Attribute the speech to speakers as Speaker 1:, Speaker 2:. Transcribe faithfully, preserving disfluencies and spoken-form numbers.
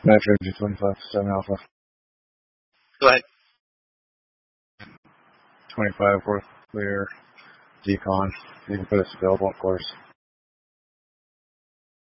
Speaker 1: Metro G twenty-five, seven Alpha.
Speaker 2: Go ahead.
Speaker 1: twenty-five worth clear. Decon. You can put a available, of course.